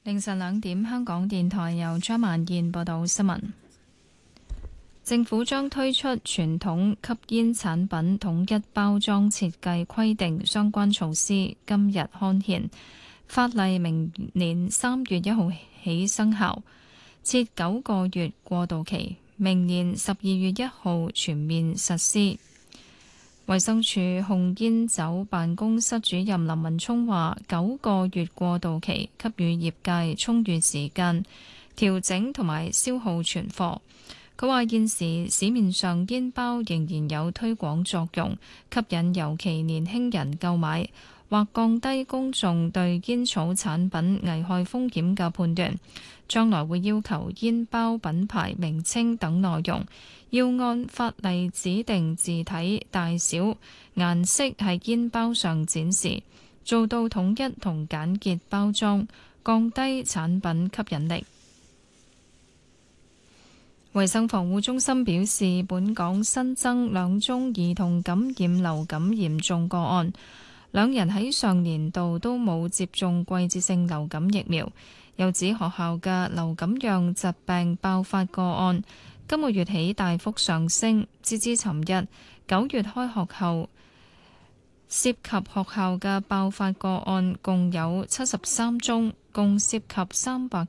凌晨2點，香港電台由張萬燕報道新聞。政府將推出傳統吸煙產品統一包裝設計規定相關措施，今日刊憲，法例明年3月1號起生效，設9個月過渡期，明年12月1號全面實施。衛生署控煙酒辦公室主任林文聰話：9個月過渡期給予業界充裕時間調整同埋消耗存貨。佢話現時市面上煙包仍然有推廣作用，吸引尤其年輕人購買，或降低公眾對煙草產品危害風險嘅判斷。將來會要求煙包品牌名稱等內容要按法例指定字體、大小、顏色喺煙包上展示，做到統一同簡潔包裝，降低產品吸引力。衛生防護中心表示，本港新增2宗兒童感染流感嚴重個案，2人喺上年度都冇接種季節性流感疫苗。又指學校嘅流感樣疾病爆發個案今個月起大幅上升，截至尋日9月開學後，涉及學校嘅爆發個案共有73宗，共涉及300